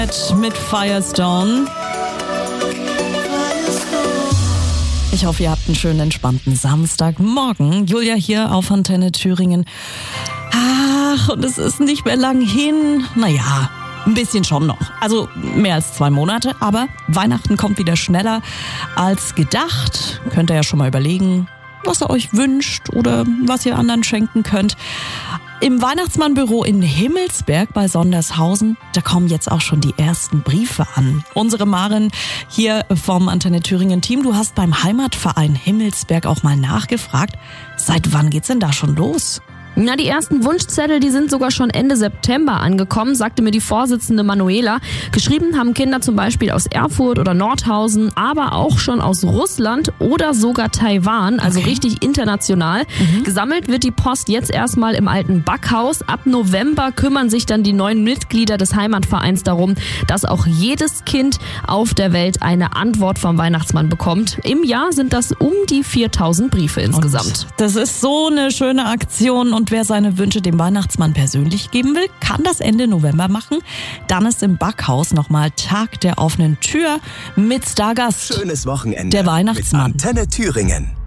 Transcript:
Mit Firestone. Ich hoffe, ihr habt einen schönen, entspannten Samstagmorgen. Julia hier auf Antenne Thüringen. Ach, und es ist nicht mehr lang hin. Naja, ein bisschen schon noch. Also mehr als 2 Monate. Aber Weihnachten kommt wieder schneller als gedacht. Könnt ihr ja schon mal überlegen, was ihr euch wünscht oder was ihr anderen schenken könnt. Im Weihnachtsmannbüro in Himmelsberg bei Sondershausen, da kommen jetzt auch schon die ersten Briefe an. Unsere Maren hier vom Antenne Thüringen Team, du hast beim Heimatverein Himmelsberg auch mal nachgefragt. Seit wann geht's denn da schon los? Na, die ersten Wunschzettel, die sind sogar schon Ende September angekommen, sagte mir die Vorsitzende Manuela. Geschrieben haben Kinder zum Beispiel aus Erfurt oder Nordhausen, aber auch schon aus Russland oder sogar Taiwan, also richtig international. Gesammelt wird die Post jetzt erstmal im alten Backhaus. Ab November kümmern sich dann die neuen Mitglieder des Heimatvereins darum, dass auch jedes Kind auf der Welt eine Antwort vom Weihnachtsmann bekommt. Im Jahr sind das um die 4000 Briefe insgesamt. Und das ist so eine schöne Aktion. Und wer seine Wünsche dem Weihnachtsmann persönlich geben will, kann das Ende November machen. Dann ist im Backhaus nochmal Tag der offenen Tür mit Stargast. Schönes Wochenende der Weihnachtsmann. Mit Antenne Thüringen.